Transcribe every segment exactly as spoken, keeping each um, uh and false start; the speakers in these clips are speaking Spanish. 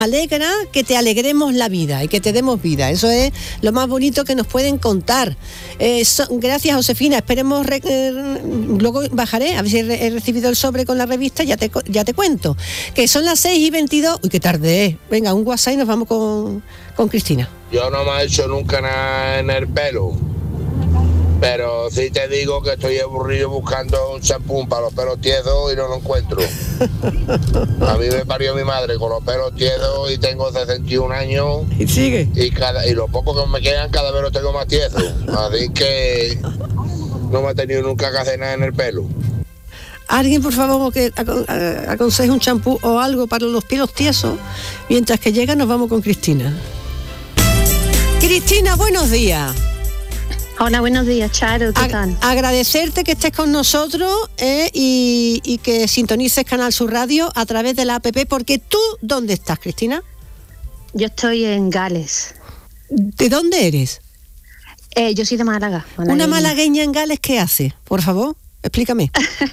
alegra que te alegremos la vida y que te demos vida. Eso es lo más bonito que nos pueden contar. Eh, so, gracias, Josefina. Esperemos, re, eh, luego bajaré, a ver si he, he recibido el sobre con la revista, ya te, ya te cuento. Que son las seis y veintidós. Uy, qué tarde es. Venga, un WhatsApp y nos vamos con, con Cristina. Yo no me he hecho nunca nada en el pelo, pero sí te digo que estoy aburrido buscando un champú para los pelos tiesos y no lo encuentro. A mí me parió mi madre con los pelos tiesos y tengo sesenta y un años. ¿Y sigue? Y, cada, y los pocos que me quedan cada vez los tengo más tiesos. Así que no me he tenido nunca que hacer nada en el pelo. Alguien, por favor, que aconseje un champú o algo para los pelos tiesos. Mientras que llega, nos vamos con Cristina. Cristina, buenos días. Hola, buenos días, Charo, ¿qué tal? A- agradecerte que estés con nosotros eh, y, y que sintonices Canal Sur Radio a través de la app, porque tú, ¿dónde estás, Cristina? Yo estoy en Gales. ¿De dónde eres? Eh, yo soy de Málaga. Malagueña. Una malagueña en Gales, ¿qué hace? Por favor, explícame.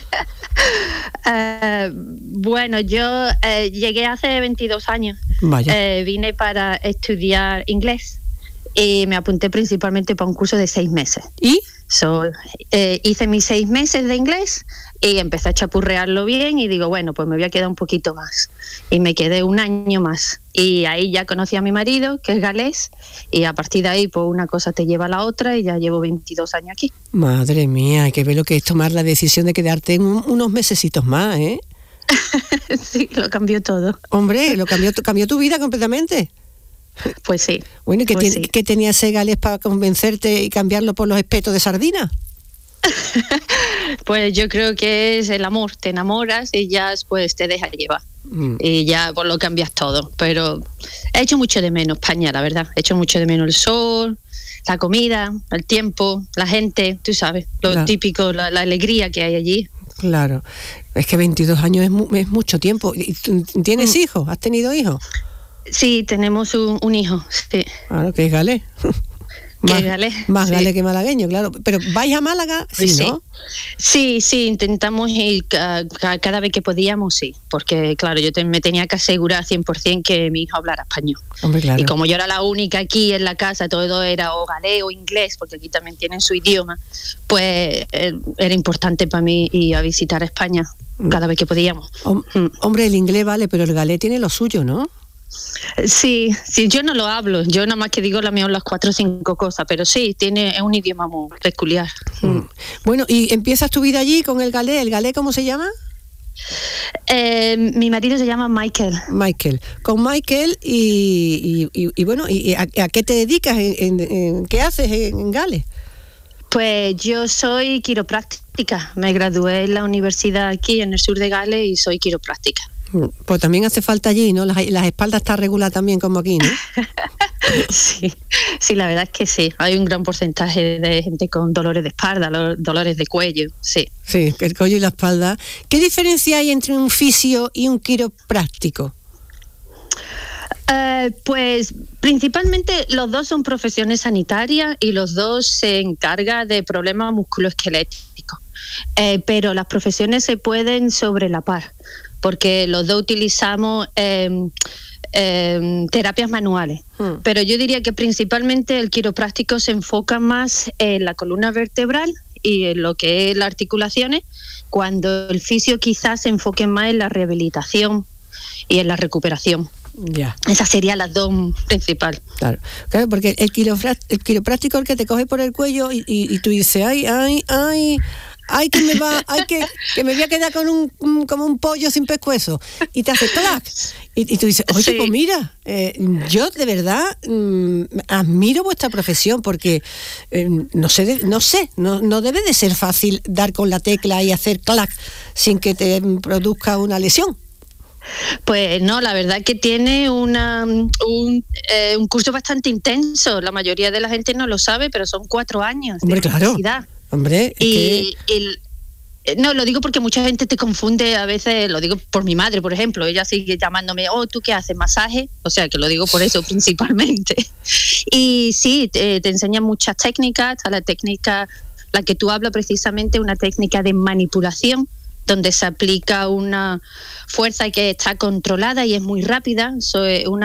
uh, bueno, yo eh, llegué hace veintidós años. Vaya. Eh, vine para estudiar inglés. Y me apunté principalmente para un curso de seis meses. ¿Y? So, eh, hice mis seis meses de inglés y empecé a chapurrearlo bien y digo, bueno, pues me voy a quedar un poquito más. Y me quedé un año más. Y ahí ya conocí a mi marido, que es galés, y a partir de ahí, pues una cosa te lleva a la otra y ya llevo veintidós años aquí. Madre mía, hay que ver lo que es tomar la decisión de quedarte en un, unos mesecitos más, ¿eh? Sí, lo cambió todo. Hombre, lo cambió, cambió tu vida completamente. Pues sí. Bueno, ¿y qué, pues ten, sí. ¿qué tenía ese galés para convencerte y cambiarlo por los espetos de sardina? Pues yo creo que es el amor, te enamoras y ya pues te dejas llevar. Mm. Y ya pues lo cambias todo. Pero he hecho mucho de menos España, la verdad. He hecho mucho de menos el sol, la comida, el tiempo, la gente, tú sabes, lo claro. típico, la, la alegría que hay allí. Claro. Es que veintidós años es, mu- es mucho tiempo. ¿Tienes mm. hijos? ¿Has tenido hijos? Sí, tenemos un, un hijo, sí. Claro, que es galés. Más, galés, más sí. galés que malagueño, claro. Pero ¿vais a Málaga? Sí, sí, ¿no? Sí, sí, intentamos ir ca- ca- cada vez que podíamos, sí. Porque, claro, yo te, me tenía que asegurar cien por ciento que mi hijo hablara español. Hombre, claro. Y como yo era la única aquí en la casa, todo era o galés o inglés, porque aquí también tienen su idioma, pues eh, era importante para mí ir a visitar España cada vez que podíamos. Hom- mm. Hombre, el inglés vale, pero el galés tiene lo suyo, ¿no? Sí, sí, yo no lo hablo, yo nada más que digo la mejor las cuatro o cinco cosas, pero sí, tiene es un idioma muy peculiar. Mm. Bueno, y empiezas tu vida allí con el galés. ¿El galés cómo se llama? Eh, mi marido se llama Michael. Michael. Con Michael y, y, y, y bueno, y a, ¿a qué te dedicas? ¿En, en, en, ¿Qué haces en, en Gales? Pues yo soy quiropráctica, me gradué en la universidad aquí en el sur de Gales y soy quiropráctica. Pues también hace falta allí, ¿no? Las, las espaldas están reguladas también como aquí, ¿no? Sí, sí, la verdad es que sí. Hay un gran porcentaje de gente con dolores de espalda, dolores de cuello, sí. Sí, el cuello y la espalda. ¿Qué diferencia hay entre un fisio y un quiropráctico? Uh, pues principalmente los dos son profesiones sanitarias y los dos se encargan de problemas musculoesqueléticos, eh, pero las profesiones se pueden sobrelapar porque los dos utilizamos eh, eh, terapias manuales, hmm. pero yo diría que principalmente el quiropráctico se enfoca más en la columna vertebral y en lo que es las articulaciones, cuando el fisio quizás se enfoque más en la rehabilitación y en la recuperación. Ya. Esas serían las dos principales. Claro, claro, porque el, quiropráctico, el quiropráctico es el que te coge por el cuello y, y, y tú dices, ay, ay, ay, ay, que me va, ay, que, que me voy a quedar con un, un como un pollo sin pescuezo. Y te hace clac. Y, y tú dices, oye, sí. pues mira, eh, yo de verdad mm, admiro vuestra profesión porque eh, no sé, de, no sé, no, no debe de ser fácil dar con la tecla y hacer clac sin que te produzca una lesión. Pues no, la verdad que tiene una, un, eh, un curso bastante intenso. La mayoría de la gente no lo sabe, pero son cuatro años Hombre, de claro. universidad. Hombre, y, que... y, no, lo digo porque mucha gente te confunde a veces, lo digo por mi madre, por ejemplo, ella sigue llamándome, oh, ¿tú qué haces? ¿Masaje? O sea, que lo digo por eso principalmente. Y sí, te, te enseñan muchas técnicas, está la técnica, la que tú hablas precisamente, una técnica de manipulación, donde se aplica una fuerza que está controlada y es muy rápida, so, una